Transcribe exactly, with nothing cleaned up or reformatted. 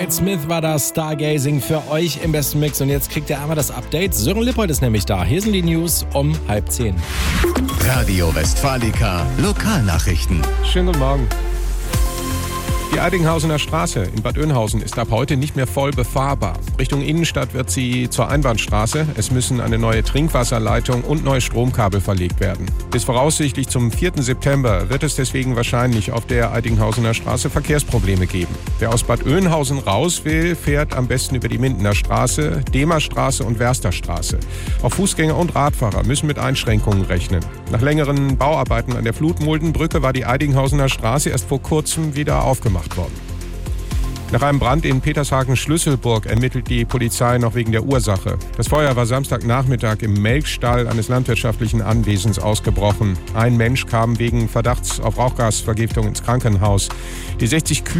Smith war das Stargazing für euch im besten Mix und jetzt kriegt ihr einmal das Update. Sören Lippold ist nämlich da. Hier sind die News um halb zehn. Radio Westfalica Lokalnachrichten. Schönen guten Morgen. Die Eidinghausener Straße in Bad Oeynhausen ist ab heute nicht mehr voll befahrbar. Richtung Innenstadt wird sie zur Einbahnstraße. Es müssen eine neue Trinkwasserleitung und neue Stromkabel verlegt werden. Bis voraussichtlich zum vierten September wird es deswegen wahrscheinlich auf der Eidinghausener Straße Verkehrsprobleme geben. Wer aus Bad Oeynhausen raus will, fährt am besten über die Mindener Straße, Demerstraße und Wersterstraße. Auch Fußgänger und Radfahrer müssen mit Einschränkungen rechnen. Nach längeren Bauarbeiten an der Flutmuldenbrücke war die Eidinghausener Straße erst vor kurzem wieder aufgemacht worden. Nach einem Brand in Petershagen-Schlüsselburg ermittelt die Polizei noch wegen der Ursache. Das Feuer war Samstagnachmittag im Melkstall eines landwirtschaftlichen Anwesens ausgebrochen. Ein Mensch kam wegen Verdachts auf Rauchgasvergiftung ins Krankenhaus. Die sechzig Kühe